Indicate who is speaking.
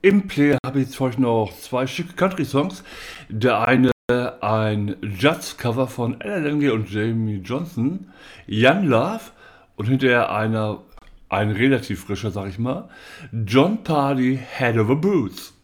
Speaker 1: Im Player habe ich jetzt für euch noch zwei Stück Country-Songs. Der eine ein Jazz-Cover von Ella Langley und Jamie Johnson, Young Love, und hinterher ein relativ frischer, sag ich mal, John Pardy, Head Over Boots.